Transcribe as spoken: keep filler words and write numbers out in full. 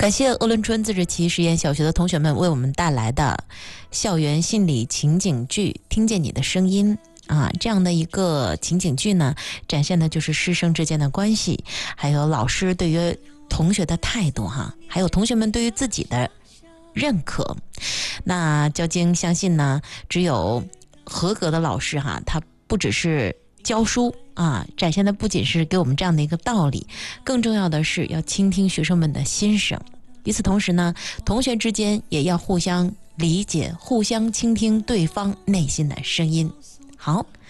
感谢鄂伦春自治旗实验小学的同学们为我们带来的校园心理情景剧《听见你的声音》啊，这样的一个情景剧呢，展现的就是师生之间的关系，还有老师对于同学的态度哈，还有同学们对于自己的认可。那焦晶相信呢，只有合格的老师哈，他不只是教书啊，展现的不仅是给我们这样的一个道理，更重要的是要倾听学生们的心声。与此同时呢，同学之间也要互相理解，互相倾听对方内心的声音。好，